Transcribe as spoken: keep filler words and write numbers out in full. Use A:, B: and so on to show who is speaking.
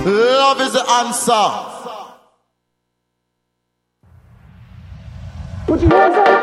A: Love is the answer.
B: Put your hands up.